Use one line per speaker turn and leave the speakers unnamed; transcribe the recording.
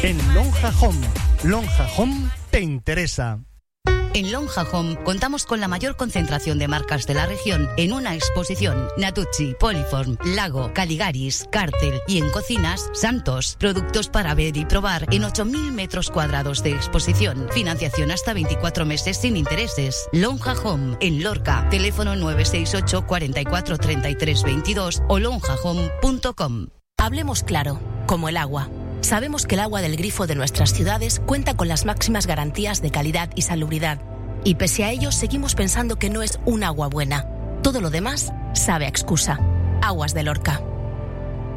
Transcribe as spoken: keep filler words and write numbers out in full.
En Lonja Home. Lonja Home te interesa.
En Lonja Home contamos con la mayor concentración de marcas de la región en una exposición. Natucci, Poliform, Lago, Caligaris, Cartel y en cocinas, Santos. Productos para ver y probar en ocho mil metros cuadrados de exposición. Financiación hasta veinticuatro meses sin intereses. Lonja Home en Lorca. Teléfono nueve seis ocho, cuatro cuatro, tres tres dos dos o lonja home punto com.
Hablemos claro, como el agua. Sabemos que el agua del grifo de nuestras ciudades cuenta con las máximas garantías de calidad y salubridad. Y pese a ello, seguimos pensando que no es un agua buena. Todo lo demás sabe a excusa. Aguas de Lorca.